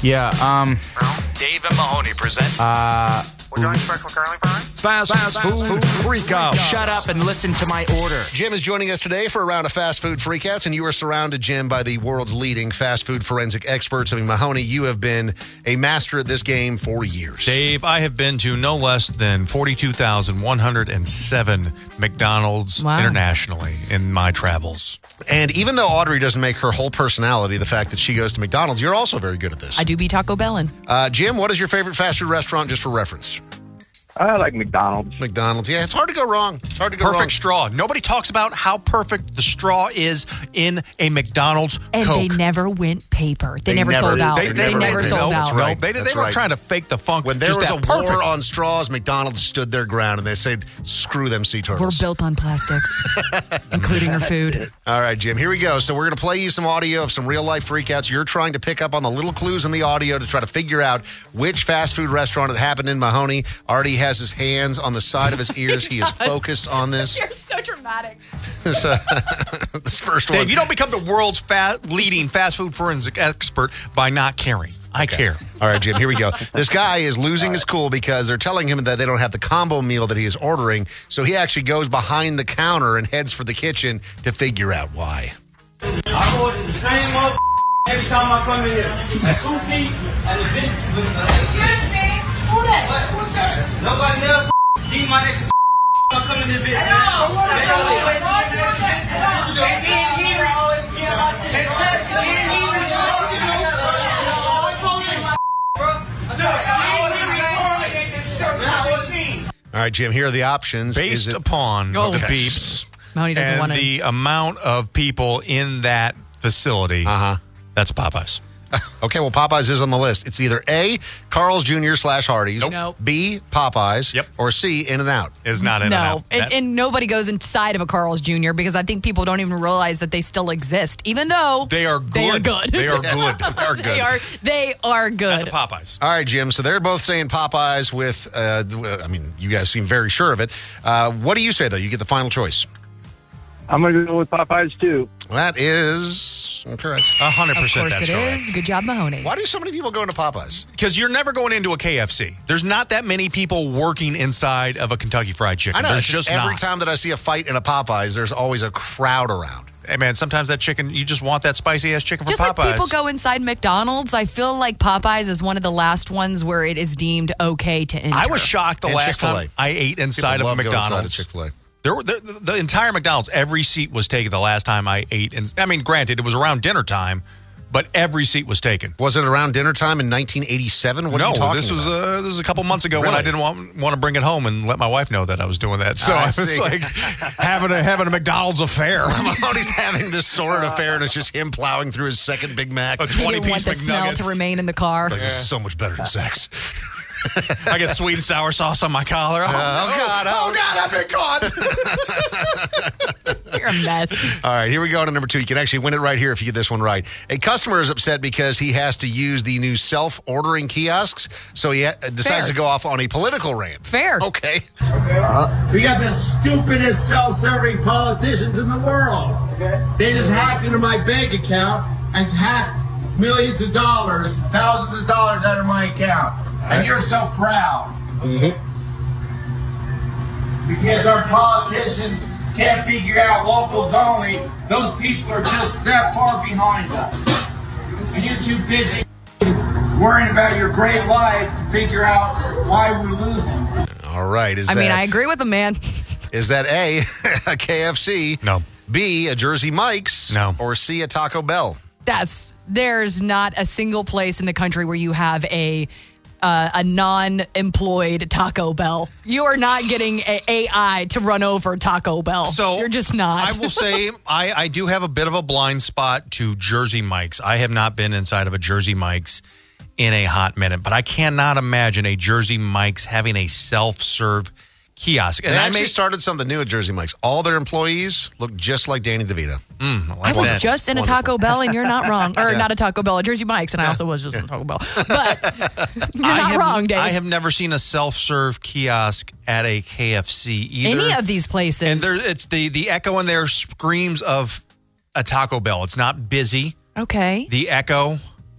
Yeah, Dave and Mahoney present We're doing special curly fries? Fast Food Freakouts. shut up and listen to my order. Jim is joining us today for a round of fast food freakouts, and you are surrounded, Jim, by the world's leading fast food forensic experts. I mean, Mahoney, you have been a master at this game for years. Dave, I have been to no less than 42,107 McDonald's internationally in my travels. And even though Audrey doesn't make her whole personality the fact that she goes to McDonald's, you're also very good at this. I do be Taco Bellin'. Jim, what is your favorite fast food restaurant, just for reference? I like McDonald's. McDonald's. Yeah, it's hard to go wrong. It's hard to go wrong. Perfect straw. Nobody talks about how perfect the straw is in a McDonald's And Coke. they never went paper. They never sold out. They never sold out. Right. They were trying to fake the funk. When there was a perfect. war on straws, McDonald's stood their ground, and they said, screw them sea turtles. We're built on plastics, including our food. All right, Jim, here we go. So we're going to play you some audio of some real-life freakouts. You're trying to pick up on the little clues in the audio to try to figure out which fast food restaurant it happened in. Mahoney already has his hands on the side of his ears. He is focused on this. You're so dramatic. This first one. Dave, you don't become the world's leading fast food forensic expert by not caring. I care. All right, Jim, here we go. This guy is losing his cool because they're telling him that they don't have the combo meal that he is ordering, so he actually goes behind the counter and heads for the kitchen to figure out why. I order the same every time I come in here. A 2-piece and a big. Excuse me. Who that? Who's that? Nobody else. Need my next. I'm coming in this bitch. All right, Jim, here are the options. Based upon the beeps Mahoney doesn't want and to. the amount of people in that facility, that's Popeyes. Okay, well, Popeyes is on the list. It's either A, Carl's Jr. / Hardee's, Nope. B, Popeyes, or C, In-N-Out. Is not No, and nobody goes inside of a Carl's Jr. because I think people don't even realize that they still exist, even though They are good. They are good. They are good. They are good. They are good. That's a Popeyes. All right, Jim, so they're both saying Popeyes with, I mean, you guys seem very sure of it. What do you say, though? You get the final choice. I'm going to go with Popeyes, too. That is correct. 100% Of course that's it correct. is. Good job, Mahoney. Why do so many people go into Popeyes? Because you're never going into a KFC. There's not that many people working inside of a Kentucky Fried Chicken. I know. There's It's just every not. time that I see a fight in a Popeyes, there's always a crowd around. Hey, man, sometimes that chicken, you just want that spicy-ass chicken from Just Popeyes. like people go inside McDonald's, I feel like Popeyes is one of the last ones where it is deemed okay to enter. I was shocked the And last Chick-fil-A. time I ate inside People of love a going inside McDonald's. of Chick-fil-A. The entire McDonald's, every seat was taken the last time I ate. And I mean, granted, it was around dinner time, but every seat was taken. Was it around dinner time in 1987? What are you talking this was about? this was a couple months ago when Really? I didn't want to bring it home and let my wife know that I was doing that. So I I was see. like having a McDonald's affair. Mahoney's having this sordid affair, and it's just him plowing through his second Big Mac. A He didn't 20-piece want the smell McNuggets. to remain in the car. Like, this is so much better than sex. I get sweet and sour sauce on my collar. God, I've been caught. You're a mess. All right, here we go to number 2. You can actually win it right here if you get this one right. A customer is upset because he has to use the new self-ordering kiosks, so he decides to go off on a political rant. Fair. Okay. We got the stupidest self-serving politicians in the world. They just hacked into my bank account and hacked millions of dollars, thousands of dollars out of my account. And you're so proud. Because our politicians can't figure out locals only. Those people are just that far behind us. And you're too busy worrying about your great life to figure out why we're losing. All right. I agree with the man. Is that A, a KFC? No. B, a Jersey Mike's? No. Or C, a Taco Bell? There's not a single place in the country where you have a non-employed Taco Bell. You are not getting AI to run over Taco Bell. So you're just not. I will say I do have a bit of a blind spot to Jersey Mike's. I have not been inside of a Jersey Mike's in a hot minute, but I cannot imagine a Jersey Mike's having a self-serve kiosk. And They actually started something new at Jersey Mike's. All their employees look just like Danny DeVito. I was just in a Taco Bell, and you're not wrong. Or not a Taco Bell, a Jersey Mike's, and I also was just in a Taco Bell. But you're not wrong, Dave. I have never seen a self-serve kiosk at a KFC either. Any of these places. And it's the echo in there screams of a Taco Bell. It's not busy. Okay. The echo,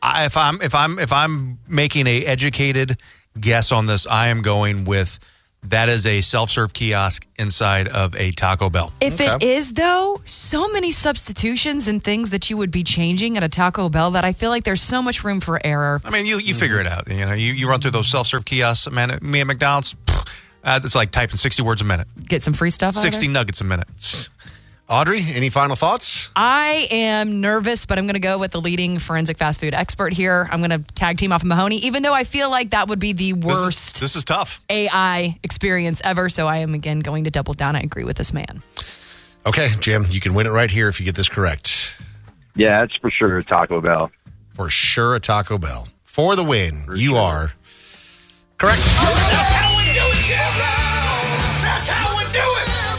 If I'm making a educated guess on this, I am going with that is a self-serve kiosk inside of a Taco Bell. If it is, though, so many substitutions and things that you would be changing at a Taco Bell that I feel like there's so much room for error. I mean, you figure it out. You know, you run through those self-serve kiosks, man. Me at McDonald's, it's like typing 60 words a minute. Get some free stuff out of 60 there? nuggets a minute. Audrey, any final thoughts? I am nervous, but I'm going to go with the leading forensic fast food expert here. I'm going to tag team off of Mahoney, even though I feel like that would be the worst This is tough. AI experience ever. So I am, again, going to double down. I agree with this man. Okay, Jim, you can win it right here if you get this correct. Yeah, it's for sure a Taco Bell. For sure, a Taco Bell. For the win, you are correct. That's how we do it, Jim! That's how we do it!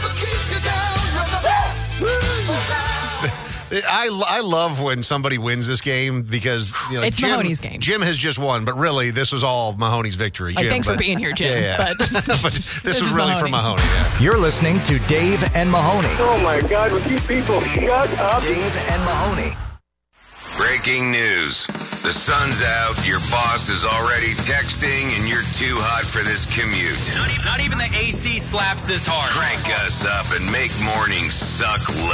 I love when somebody wins this game because It's Mahoney's game. Jim has just won, but really this was all Mahoney's victory. Like, Jim, thanks for being here, Jim. Yeah. But this was really for Mahoney. Yeah. You're listening to Dave and Mahoney. Oh, my God, would you people shut up? Dave and Mahoney. Breaking news. The sun's out, your boss is already texting, and you're too hot for this commute. Not even the AC slaps this hard. Crank us up and make mornings suck less.